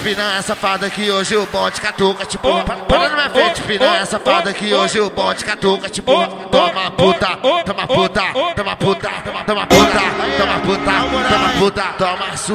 piranha safada que hoje o bote catuca, tipo, para na minha frente, piranha safada que hoje o bote catuca, tipo, toma puta, toma puta, toma puta, toma puta, toma puta, toma puta, toma